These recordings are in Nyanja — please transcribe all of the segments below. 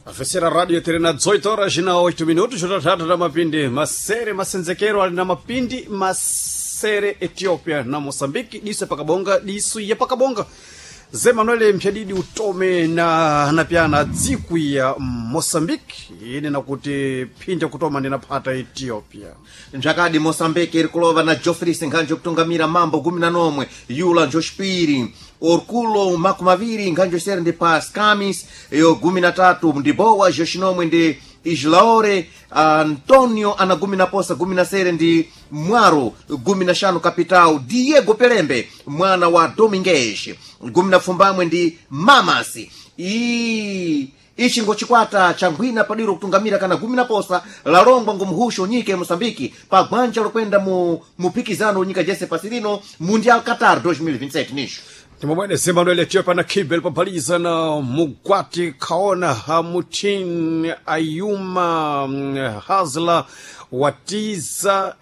Afesera radio terena 18 horas na 8 minutos juratata na mapindi masere masenzekero ali na mapindi masere Ethiopia na Mozambique dise pakabonga disu ya pakabonga Ze Manuel Mshadidi utome na piana dziku ya Mozambique ine na kuti pinja kutoma ndinapata Ethiopia Njakadi Mozambique irikulova na Geoffrey Nganjo kutungamira mambo 11 Yula Njoshpiri Orkulo makumaviri Nganjo Serende Pas Kamis yo 13 Ndibowa Joshinomwe ndi Islaore Antonio ana 17 ndi Mwaro 15 Kapitao Diego Pelembe mwana wa Domingues 14 ndi Mamasi Ichingo chikwata changwina padiro kutungamira kana 10 lalongwa ngumhusho nyike Mozambique pa gwanja lokwenda mupikizano nyika jese pasirino Mundial Qatar 2027 nisho Timomwene Ze Manuel Ethiopia na Kibel papaliza na Mugwati Kaona Hamutin Ayuma Hazla Watiza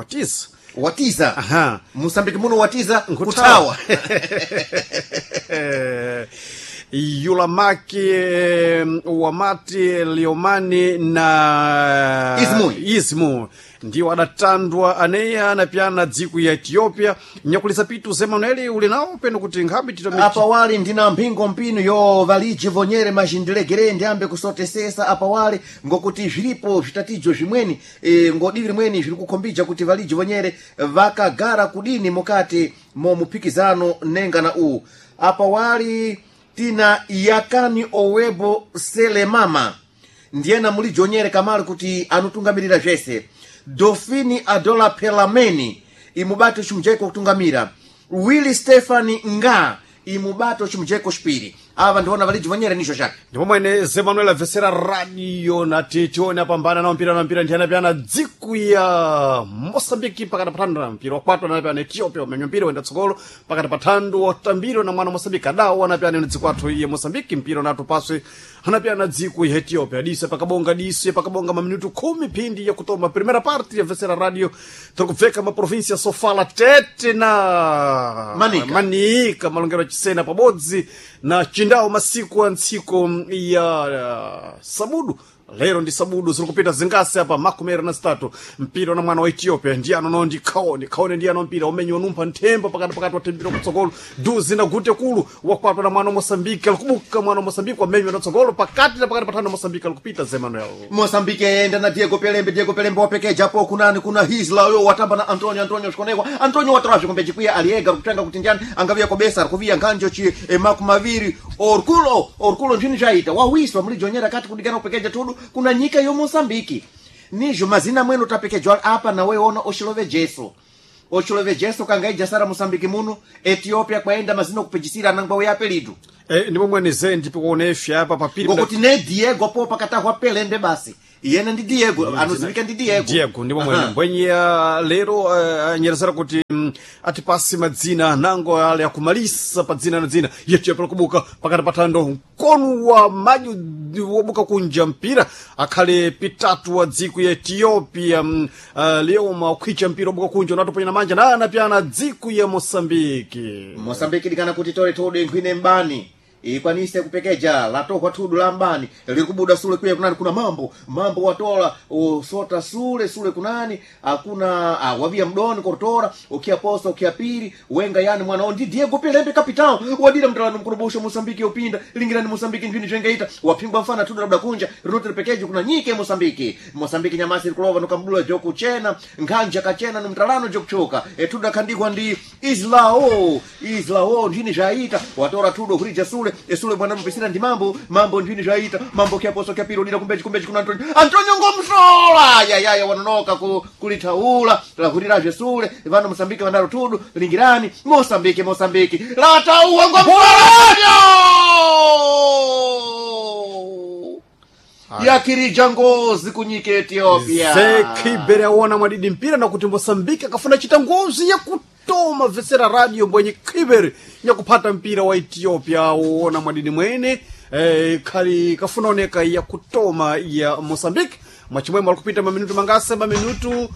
Aha Mozambique muno Watiza Kutawa Yulamaki Wamati Liomani na Ismu ndiyo adatandwa aneya na piana dziku ya Ethiopia nyakulisa pitu Ze Manuel uli nao peno kuti ngabi titomechi apa wali ndina mpingo mpino yo valiji vonyere majindilegere ndiambe kusotesesa apa wali ngokuti zvilipo zvitatijo zvimweni ngodiri mweni zviri kukombija kuti valiji vonyere vakagara kudini mukati mupikizano nenga na apa wali tina yakani owebo selemama ndiyena muli jonyere kamali kuti anutungamirira zvese Dofini Adola Pelameni imubato chimjeko kutungamira Willy Stephanie Nga imubato chimjeko shpiri ava ndiona valiji vonyere nisho shaka ndipo mwene Ze Manuel avesera radio na titione apambana na mpira ndiyana piana dziku ya Mozambique pakati pathandu na mpira wakwatwa na piana Ethiopia umenyo mpira wenda tsogolo pakati pathandu watambiro na mwana Mozambique adawa na piana dzikwathu ya Mozambique mpira natu paswe hana piana dziku ya Ethiopia dise pakabonga maminutu 10 pindi ya kutoma primeira parte ya vesera radio tukuveka maprovinsia Sofala Tete na Manika malongero chisena pabodzi na chindao masiku antsiko ya Sabudu lero ndi Sabudu zirikupita zingasi apa makumera na statu mpira na mwana wa Ethiopia ndiyano no ndi Kaone ndiyano mpira umenyo numpa ntembo pakati watembiro kutsogolo duzi na gute kulu wakwatwa na mwana Mozambique alikubuka mwana Mozambique wamenyo na tsogolo pakati patano Mozambique alikupita Ze Manuel Mozambique enda na Diego Pelembe wapekeja hapo kuna Hisla yo watamba na Antonio shikonekwa Antonio watrafi kumbeji kuya aliega kutanga kutinjana angavia kobesa kuvia Nganjo chi makumaviri Orkulo njini jaita wawiswa muli jonyera kati kudigana kupekeja tudu kuna nyika yo Mozambique nijo mazina mwenu tapekejwa apa na wewe ona Oshilove Jeso kangaija sara Mozambique muno Ethiopia kwaenda mazina kupejisira nangwa we apelidu ndipo mwene Ze ndipo kuonefya apa papiri ngokuti ne Diego po pakatahwa Pelende basi yena ndi Diego anuzivika ndi Diego ndipo mwene mbwenyea lero anyerezera kuti atipasi madzina nango ale akumalisa pa dzina na dzina yetu yapakubuka pakati patando mkono wa maju wabuka kunja mpira akhale pitatu wa dziku ya Ethiopia leo makwicha mpira wabuka kunja unatopanya manja na anapiana dziku ya Mozambique dikana kuti tode nkwine mbani ikwanise kupekeja latokwa tudu lambani likubuda sule kuya kunani kuna mambo watola sota sule kunani hakuna wavia mdoni kortora ukia posta ukia piri wenga yani mwana ndi Diego Pelembe kapitao wadira mtalano mkurubusho Mozambique upinda lingirani Mozambique njini jengeita wapingwa mfana tudu labda kunja ruti pekeji kuna nyike Mozambique nyamasi kulova nukamdula joku chena Nganja kachena ni mtalano joku choka tuda kandikwa ndi Islao njini jaita watora tudu kurija sule bwana mpesina ndi mambo njini jaita mambo kia posto kia piro nila kumbeji kuna Antonio ngomsola ya wanonoka kulitaula la kuriraje sule vano Mozambique vanaro tudu lingirani Mozambique latauwa ngomsola yakirija ngozi kunyike Ethiopia Ze Kibere aona mwadidi mpira na kuti Mozambique akafuna chita ngozi ya kutoma vesera radio mbwenye Kibere ya kupata mpira wa Ethiopia uona mwadidi mwene kali kafunaoneka ya kutoma ya Mozambique mwachimwemo alikupita maminutu mangase maminutu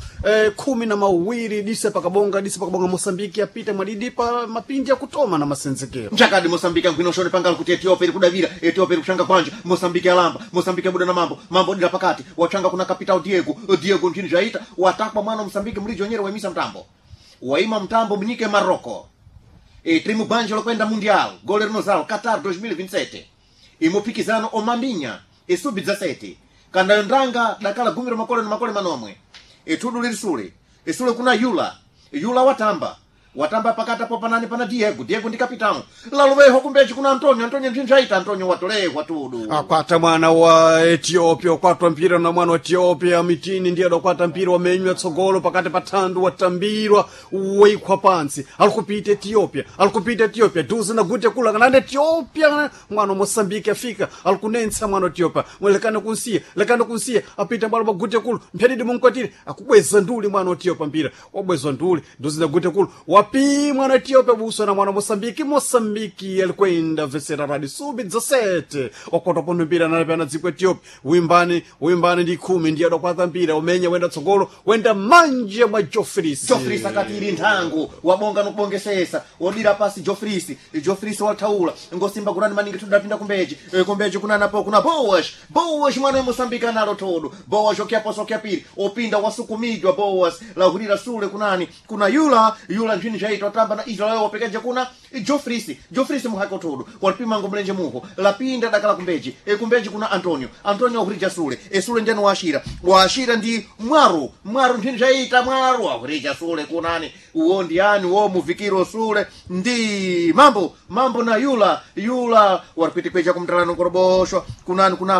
12 dise pakabonga Mosambiki apita mwadidi pa mapindi ya kutoma na masenzekero mchakadi Mosambiki ankwinoshone pangalo kuti Ethiopia iri kudavira Ethiopia iri kushanga kwanja Mosambiki alamba Mosambiki abuda na mambo dira pakati wachanga kuna kapitao Diego nchini jaita watakwa mwana Mosambiki mliji onyere waimisa mtambo waima mtambo mnyike Maroko trimu banjo lokwenda mundial gole rinozalo Qatar 2027 imupikizano omambinya sub 17 kana yondanga dakala gumiro makole na makole manomwe tudu lirisule kuna yula watamba pakata po panani pana Diego ndi kapitano laluweho kumbechi kuna Antonio nchinjaita Antonio watolee watudu akwata mwana wa Ethiopia kwatwa mpira na mwana wa Ethiopia mitini ndiye adokwata mpira wamenywa tsogolo pakati patandu watambirwa weikwa pansi alikupita Ethiopia duzi na gute kula kana Ethiopia mwana Mosambiki afika alikunensa mwana wa Ethiopia lekana kunsia apita balo bagute kula mpyadidi munkwatire akubweza nduli mwana wa Ethiopia mpira wabweza nduli duzi na gute kula wapi mwana Ethiopia buso na mwana Mosambiki alikwenda vesera radi subi 17 wakota pondo mpira na pena dziko Ethiopia wimbani ndi 10 ndiye adokwata mpira umenya wenda tsogolo wenda manje mwa Jofrisi akatiri nthangu wabonga nokubongesesa wodira pasi Jofrisi wataula ngosimba kurani maningi tudapinda kumbeji kuna napo kuna Boas mwana wa Mosambiki analo todo Boas okya pili opinda wasukumijwa Boas la hurira sule kunani kuna yula nchini jaito tamba na Israel wapekeje kuna Jofrisi muhako todo walipima ngomlenje muho lapinda dakala kumbeji kuna Antonio ahurija sule njeno washira ndi mwaru nchini jaita mwaru ahurija sule kunani uondi yani muvikiro sule ndi mambo na yula walipiti kweja kumtalano koroboshwa kunani kuna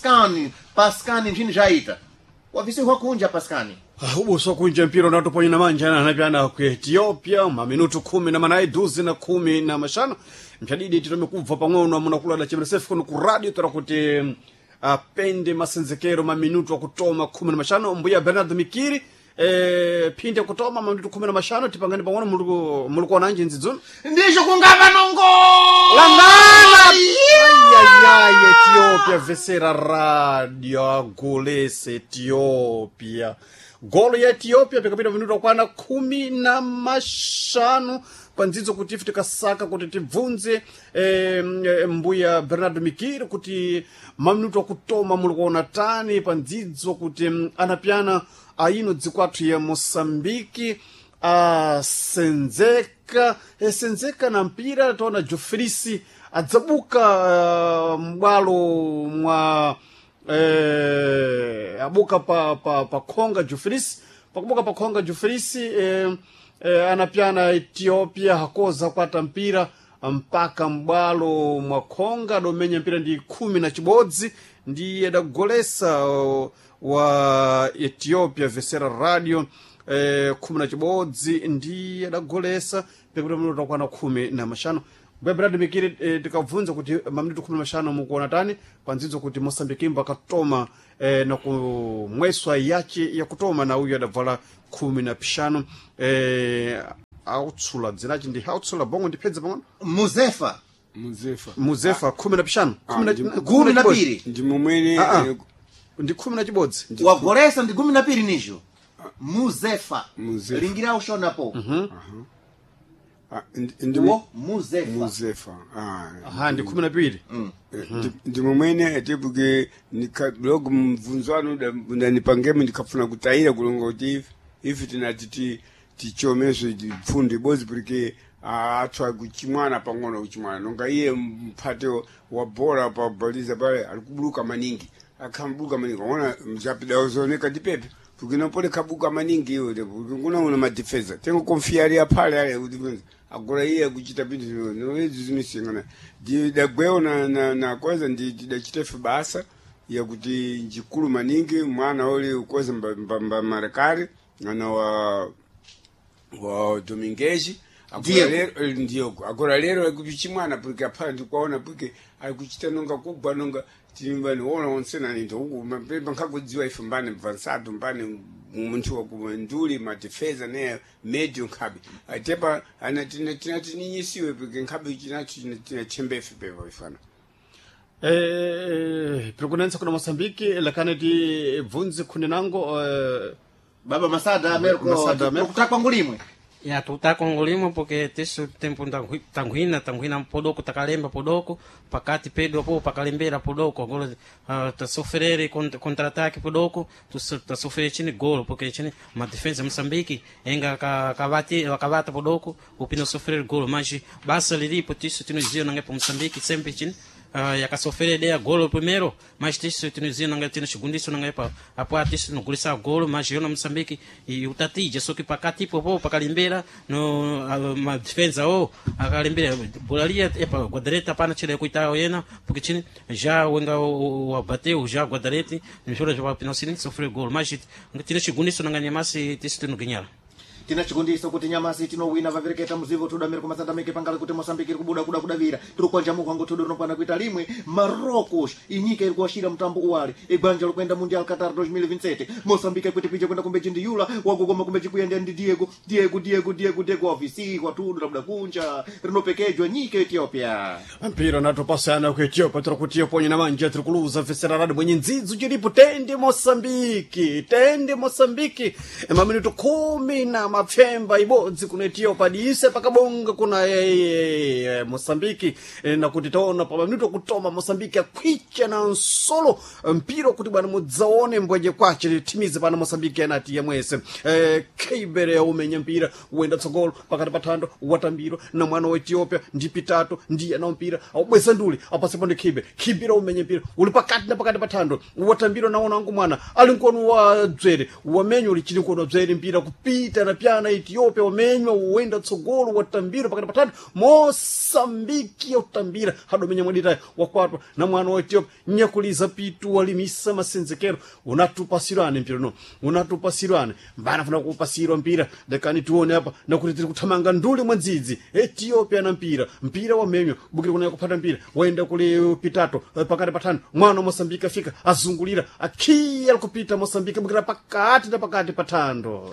Paskani nchini jaita wavisi huakunja Paskani ubuso kunja mpira unatoponya na manja na anapiana kwa Ethiopia maminutu 10 na manaye duzi na 10 na mashano mchadidi titomekuva pang'ono munakula da chemresefu kuno ku radio turakuti pende masenzekero maminutu wa kutoma 10 na mashano mbuya Bernard Mikiri pinde kutoma maminutu 10 na mashano tipangani pang'ono mulikuwa na nje nzidzuni ndisho kungava nongo langana Ethiopia vesera radio golese Ethiopia golo ya Ethiopia pikapita minuto kwana 10 na mashano panzizo kuti tikasaka kuti tibvunze mbuya Bernardo Mikiri kuti maminuto akutoma mulikuona tani panzizo kuti anapiana aino dzikwatu ya Mosambiki senzeka na mpira taona Jofrisi adzabuka mbwalo mwa abuka pa Konga Jofrisi pakubuka pa Konga Jofrisi anapiana Ethiopia hakoza kwata mpira mpaka mbwalo mwa Konga domenya mpira ndi 10 ndiye dagolesa wa Ethiopia vesera radio 10 ndiye dagolesa pekuti minuto kwana 10 na mashano Bernardo Mikiri tikavunza kuti maminutu 10 na mashano mukuona tani panzizo kuti Mosambiki mbakatoma na kumweswa yache ya kutoma na uyu adavala 10 na pishano autsula dzinachi ndi autsula bongo ndipedza pang'ono Muzefa 10 na pishano 12 ndi mumwene ndi 10 na chibodzi wagolesa ndi 12 nicho Muzefa lingira ushonapo ndimo Muzefa ndi 12 ndi mumwene atibuke nikablogu mvunzwano ndanipangeme ndikafuna kutaira kulonga kuti ifi tinati tichomeso pfundo ibozi porque atswa kuchimwana pang'ono kuchimwana nonga iye mpate wa bora pa baliza pale alikubuluka maningi akambuluka maningi ona mzapida uzoneka dipepe porque não pode kabuka maningi iwe kuna una madefesa tengo confiaria pale ale udifensa agora iye kuchita bintu no ezimisingana da gweo na coisa ndi chitefe basa ya kuti njikulu maningi mwana oli ukoza mba marekari na wa Domingues agora lero kupichimwana porque apana ndikuona porque alikuchita nonga kubwa nonga timbani ona onsena ninto uku mapemba nkakudziwa ife mbane mvansado mbane umuntu wakumanduli madefesa ne medium kabi atepa anatinati ninyisiwe porque nkabi chinatu tinachembefe beva ifana Tukunensa kuna Mosambiki lakini ti vunzi kuninango baba Masada Merko kutakwa ngulimwe ya tutakongolimo porque tisu tempo tanguina podoko takalemba podoko pakati pedo po pakalembera podoko golo ta sofrere contra-ataque podoko ta sofrere chini golo porque chini ma defesa Moçambique enga kavata podoko upino sofrere golo mas basta liripo tisu tinuzio nange pa Moçambique sempre chini yakasofere dea golo primeiro mas tisu tinuzio nange tino segundiso nange pa apo tisu no gulisa golo mas eu na Moçambique e o tatija só que pakati po pakalembera no ma defesa akalimbira bolaria epa guadarete pana chile kuitao yena porque chini já o bateu já guadarete no jogo já pino sini sofreu gol mas tira segundo isso não ganha mais tisu no ganhar tina chikundiso kuti nyamasi tinowina vavereketa muzivo tudamira kumasada meke pangala kuti Mosambiki kudavira tiri kwanja mukwango tudo nopana kuita limwe Marrocos inyika iri kuashira mtambo uwali ibanja lokwenda mundial Qatar 2027 Mosambiki kuti pija kwenda kumbeji ndi yula wagogoma kumbeji kuyenda ndi Diego ofisi kwa tudo labda kunja rinopekejwa nyika Ethiopia mpira natopasana ku Ethiopia tiri kuti ponye na manja tiri kuluza feseraradi mwenye nzidzo chilipo tende Mosambiki maminuto 10 na mapfemba ibodzi kuna Ethiopia diise pakabonga kuna Mosambiki na kuti taona pa minuto kutoma Mosambiki akwicha na nsolo mpiro kuti bwana mudzaone mbweje kwache timize pana Mosambiki anati yamwese Keibere umenya mpira uenda tsogolo pakati patando watambiro na mwana wa Ethiopia ndi pitatu ndi ana mpira aubwesa nduli apasepo ndi Kibira umenya mpira uli pakati na pakati patando watambiro naona wangu mwana ali nkono wa dzwere wamenyo uli chini nkono dzwere mpira kupita na piana Ethiopia wamenywa uenda tsogolo watambiro pakati patando Mosambiki utambira hadomenya mwadita wakwatwa na mwana wa Ethiopia nyakuliza pitu walimisa masenzekero unatupasirane mpira no unatupasirane mbana funa kupasirwa mpira dekani tuone hapa na kuti tiri kuthamanga nduli mwandzidzi Ethiopia na mpira wamenywa bukira kuna kupata mpira waenda kule pitatu pakati patando mwana wa Mosambiki afika azungulira akhiya kupita Mosambiki bukira pakati na pakati patando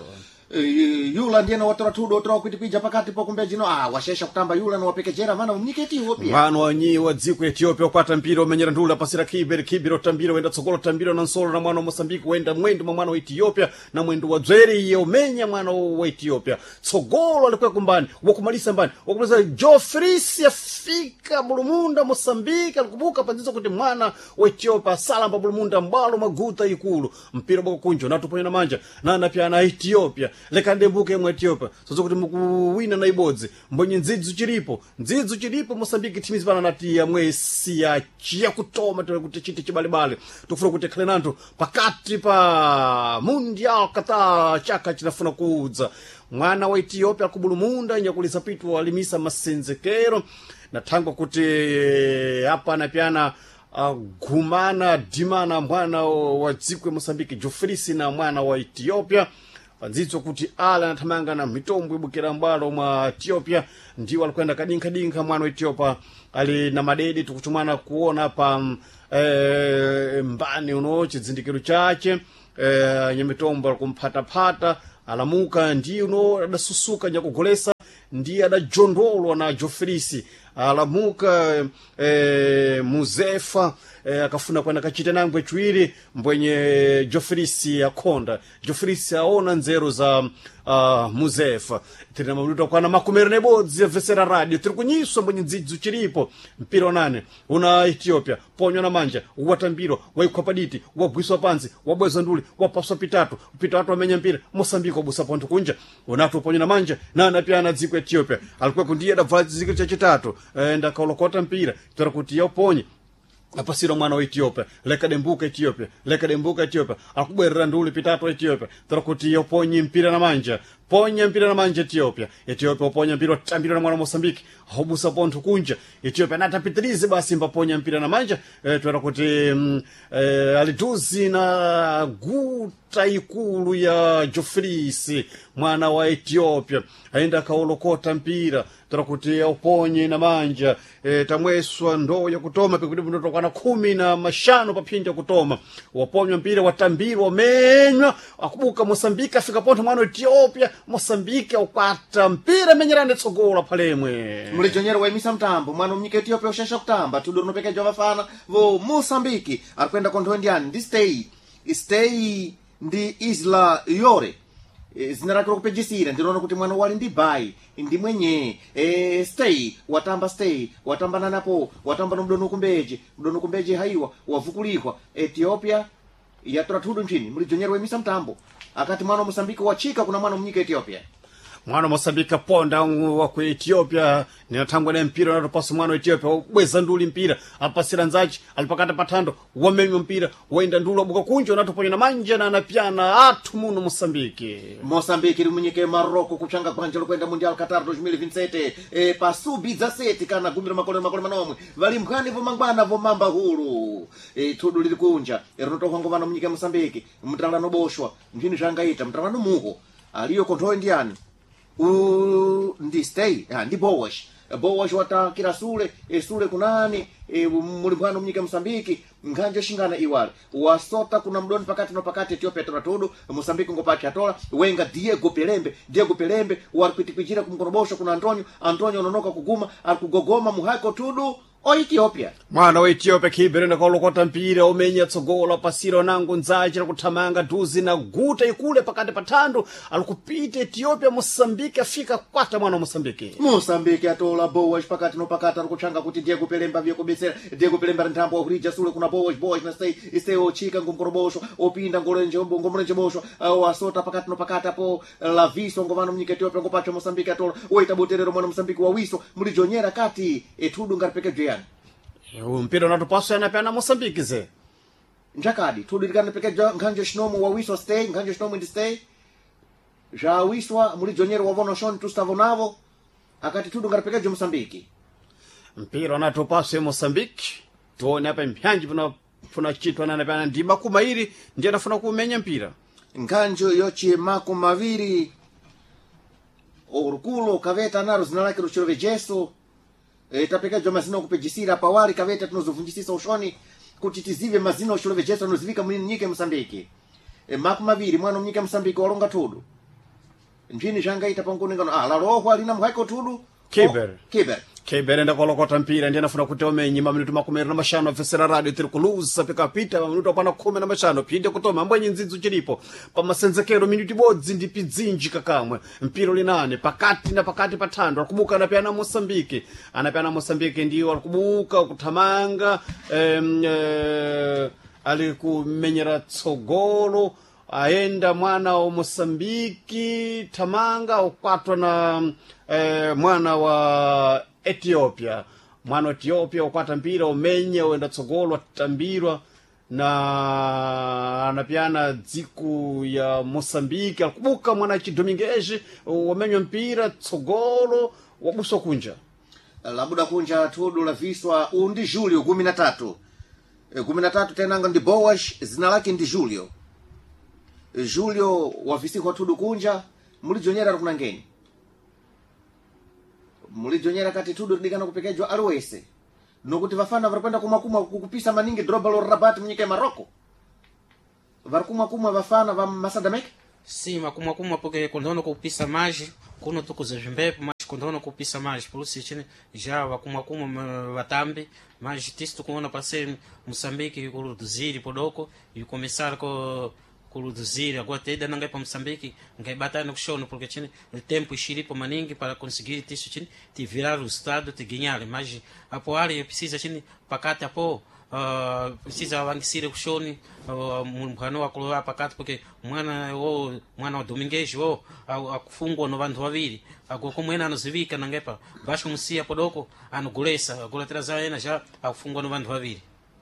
yula ndiye na watora tudo watora kuti pija pakati po kumbe jino washesha kutamba yula na wapekejera mana umnyike Ethiopia mwana wanyi wa dziko Ethiopia kwata mpira umenyera ndula pasira Kibira utambira wenda tsogolo tambira na nsolo na mwana wa Mosambiki wenda mwendo mwana wa Ethiopia na mwendo wa dzweri iye umenya mwana wa Ethiopia tsogolo alikuwa kumbani wakumalisa mbani wakumaliza Jofrisi afika Bulumunda Mosambiki alikubuka panzizo kuti mwana wa Ethiopia salamba Bulumunda mbalo maguta ikulu mpira boko kunjo natuponya na manja na pia na Ethiopia lekandembuke mu Ethiopia sozo kuti mukuwina na ibodzi mbonye nzidzo chilipo Mosambiki timizi bana nati ya mwesi ya chia kutoma kuti chiti chibalibale tofuna kuti klenanto pakati pa mundial Qatar chaka chinafuna kuudza mwana wa Ethiopia kubulumunda nyakulisa pitu alimisa masenzekero na tango kuti hapa na piana gumana dimana mwana wa dziko Mosambiki Jofrisi na mwana wa Ethiopia panzitso kuti ala anathamanga na mitombo ibukira mbalo mwa Ethiopia ndiwo alikwenda kadinka mwana wa Ethiopia ali na madedi tukutumana kuona pa mbani uno chidzindikiro chache nyamitombo alikumphata alamuka ndi uno adasusuka nyakugolesa ndi adajondolwa na Jofrisi alamuka Muzefa akafuna kwenda kachita nangwe chwiri mbwenye Jofrisi akonda Jofrisi aona nzero za Muzefa tiri na mamuto kwana makumere nebodzi vesera radio tiri kunyiswa mbwenye nzidzo chilipo mpira 8 una Ethiopia ponyo na manja watambiro waikwapaditi wagwiswa panzi wabweza nduli wapaswa pitatu wamenya mpira Mosambiki obusa ponto kunja unatu ponyo na manja na pia na dziko Ethiopia alikuwa kundiye davala dziko chachitatu ndakaolokota mpira tira kuti yaponye apasiro mwana wa Ethiopia lekadembuka Ethiopia akubwerera nduli pitatu Ethiopia tira kuti yaponye mpira na manja ponya mpira na manja Ethiopia ponya mpira tambira na mwana wa Mosambiki hobusa ponto kunja Ethiopia natapitirize basi mbaponya mpira na manja tira kuti alituzi na guta ikulu ya Jofrisi mwana wa Ethiopia aenda kaolokota mpira tora kuti uponye na manja tamweswa ndoo ya kutoma pekuti munotokwana 15 paphinja kutoma waponywa mpira watambirwa umenywa akubuka Mosambika afika ponto mwana Ethiopia Mosambika ukwata mpira menyerane tsogola phalemwe mlijonyero waimisa mtambo mwana mnyika Ethiopia ushasha kutamba tudo nopekeja vafana vo Mosambiki alikwenda kontho ndiani ndi stay ndi Isla Yore zina lake lokupejisira ndinoona kuti mwana wali ndi bai ndi mwenye stay watamba nanapo watamba no mdono kumbeje haiwa wavukulikwa Ethiopia yatora tudo nchini mlijonyero waimisa mtambo akati mwana Mosambiki wachika kuna mwana mnyika Ethiopia mwana Mosambika ponda wa ku Ethiopia ninatangwa na mpira unatopasa mwana Ethiopia ubweza nduli mpira apasira nzachi alipakata patando wamenywa mpira waenda ndulu abuka kunja unatoponya na manja na anapiana atu muno Mosambiki limunyike Maroko kuchanga kwanja kwenda Mundial Qatar 2027 pasubi za seti kana gumira makole manomwe vali mkhani vo mangwana vo mamba huru tudu lili kunja rinotohongo vana munyike Mosambiki mtalano boshwa mjini jangaita mtalano muho aliyo kontrol ndiani ndi stay ndi Bowash watakira sule kunani mulibwana mnyike Mosambiki nganje shingana iwale wasota kuna mdoni pakati Ethiopia tunatudu Mosambiki ngopachi atola wenga Diego Pelembe waripitikwijira kumkonobosho kuna Antonio ononoka kuguma alikugogoma muhako tudu o Ethiopia mwana wa Ethiopia kiberenda kolokota mpira umenya tsogola pasira nangu nzachi kutamanga duzi na guta ikule pakati patando alikupita Ethiopia Mosambiki afika kwata mwana Mosambiki atola Bowash pakati alikuchanga kuti Diego Pelembe vyekubesera Diego Pelembe ntambo wa hurija sule kuna Bowash na stay ochika ngomkorobosho opinda ngomolenje bosho wasota pakati apo la viso ngomano mnyika Ethiopia ngopacho Mosambiki atola oita boterero mwana Mosambiki wa wiso mlijonyera kati etudu ngaripeke mpira unatopaswa yanapana Mosambiki ze njakadi tudirikana peke nganjo shinomu wa wiswa stay nganjo shinomu ndi stay ja wiswa mulijonyero wavono shoni tustavonavo akati tudu ngaripekejo Mosambiki mpira unatopaswa Mosambiki tuone hapa mpyanji funa chitwa nanapana ndi makumairi ndiye anafuna kumenya mpira nganjo yochi makumaviri orukulo kaveta naro zinalake ruchirove jeso tapekejo mazina kupejisira pawali kaveta tunozovunjisisa ushoni kuti tizive mazina ushirove jeso anozivika mwini nyike Mosambiki makumaviri mwana mnyike Mosambiki walonga tudu njini jangaita panguningano la roho alina mhaiko tudu Kiber enda kolokota mpira ndiye anafuna kuti omenyi maminutu 15 afesera radio tirikuluza pikapita maminutu apana 15 pinde kutoma mbwenye nzinzu chilipo pamasenzekero minuti bodzi ndi pidzinji kakamwe mpira linane pakati patando alikubuka anapiana Mosambiki ndiyo alikubuka kutamanga alikumenyera tsogolo aenda mwana wa Mosambiki tamanga ukwatwa na mwana wa Ethiopia ukwata mpira umenya uenda tsogolo atambirwa na anapiana dziku ya Mosambiki alikubuka mwana Chidomingues wamenywa mpira tsogolo wabuso kunja labuda kunja tudu la viswa undi Julio 13 tenanga ndi Bowash zina lake ndi Julio wavisikwa tudu kunja mulijonyera kuna ngeni mulijonyera kati tudu dikana kupekejwa alwese nokuti vafana varipenda kumakuma kukupisa maningi droba lo Rabat mnyike Maroko varikumakuma vafana va Masadamek si makumakuma porque kondono kupisa maji kuno tukuzezvimbepo mas kondono kupisa maji pulusi chini já vakumakuma vatambi mas tisto kuona pasei Moçambique kuruduziri podoko e começar com kuruduzir agora até ainda não é para Moçambique não é batalha no chão porque tinha o tempo xiripo maningi para conseguir isso tinha te virar o estado te ganhar mas apoiar precisa tinha pakati apo precisa avançar o chão mano a colocar pakati porque mwana wa Domingues akufungwa no vantu vaviri agora como ena anozivika não é para baixo musia podoko anogulesa agora trazer ena já akufungwa no vantu vaviri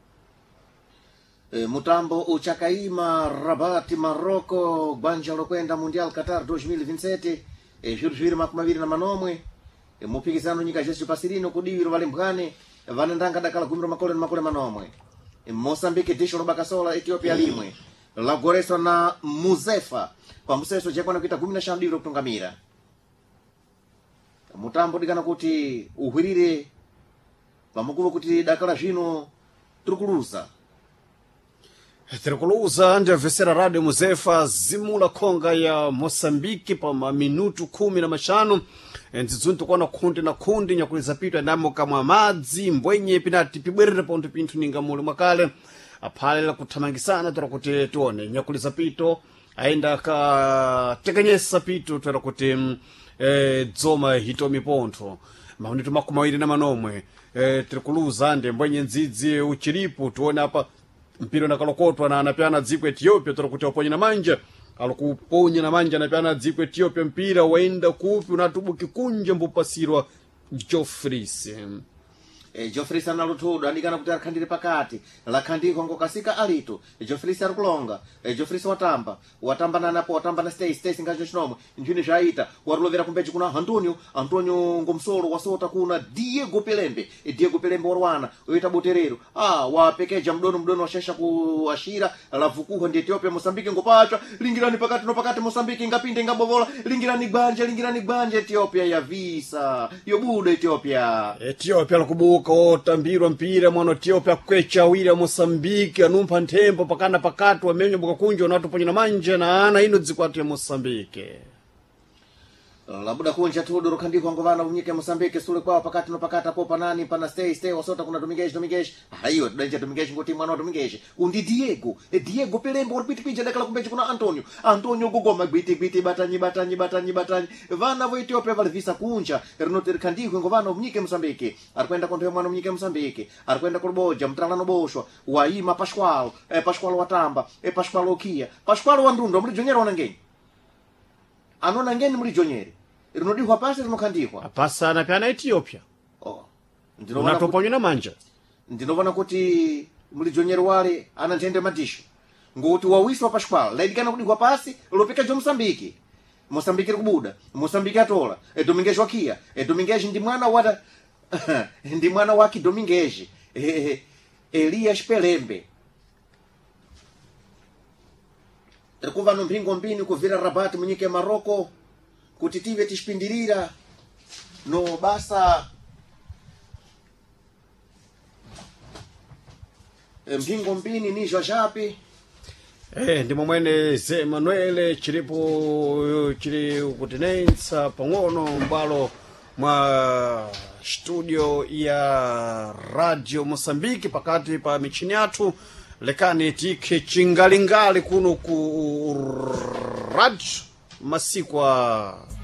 mutambo uchakaima Rabat Maroko banja lokwenda Mundial Qatar 2027 juru makumaviri na manomwe mupikisano nyika jesu pasirino kudiviro vale mphane vanendanga dakala gumiro makole manomwe Mosambiki disho lobakasola Ethiopia limwe lagoreswa na Muzefa kwa mseso jekwana kuita 15 diviro kutungamira mutambo dikana kuti uhwirire pamukuva kuti dakala zvino tirikuluza tirikuluza ndiyabvesera radio muzefa zimula khonga ya moçambique pa maminutu 15 ndidzuni tikuona khundi na khundi nyakuliza pito andamo kamwa madzi mbwenye pinati pibwerere ponto pinthu ninga muli mwakale aphalela kuthamangisana tora kuti tione nyakuliza pito ayenda katekanyesa pito tora kuti dzoma hitomi pontho maunitu makumi awiri na manomwe tirikuluza ndi mbwenye ndzidzi uchilipo tione apa mpira nakalokotwa na anapyana dziko Ethiopia tora kuti waponye na manja alikuponya na manja anapyana dziko Ethiopia mpira waenda kupi unatubuki kunje mbupasirwa Jofris Jofris analuthudu andikana kuti arkhandire pakati lakhandiko ngokasika alito Jofris arikulonga Jofris watamba nanapo watamba na Stacy ngacho chinomwe njini zvaita warilovera kumbeji kuna Antonio ngomsolo wasota kuna Diego Pelembe warwana uita boterero wapekeja mdono washesha kuashira lavukuho ndi Ethiopia Mozambique ngopachwa lingirani pakati Mozambique ngapinde ngabovola lingirani gbanje Ethiopia ya visa yobuda Ethiopia likubuka otambirwa mpira mwana Ethiopia kwecha awiri Mozambique anumpha nthembo pakana pakati wamenyo bukakunja unatuponya na manja na ana ino dzikwati ya Mozambique labuda kunja tudo rokhandiko ngovana unyike Mozambique sule kwa pakati no pakati apo panani pana stay wasota kuna Domingues hayo danja Domingues ngoti mwana wa Domingues undi Diego Pelembe oripiti pinja dakala kumbeji kuna Antonio gogoma gwiti batanyi vana vo Ethiopia valivisa kunja rinote khandiko ngovana unyike Mozambique arikwenda kontho mwana unyike Mozambique arikwenda kuboja mtralano boshwa waima Pascual watamba Pascual okia Pascual wandundo muri jonyera wanangeni anona ngeni muri jonyere rinodihwa pasi rinokhandikwa apasa anapyana Ethiopia unatoponya na manja ndinovana kuti muri jonyere wale ana ntende madisho ngoti wawiswa Pascual laidikana kudihwa pasi lopeka jo Mozambique rikubuda Mozambique atola Domingues wakia Domingues ndi mwana wata ndi mwana waki Domingues Elias Pelembe rikuva nompingo mbini kuvira Rabat munyike Maroko kuti tive tishpindirira no basa mpingo mbini ni jajapi ndi momwene ze Manuel chiri kutinensa pang'ono mbalo mwa studio ya radio Mozambique pakati pa michini yathu lekani tike chingalingali kuno ku radio masikwa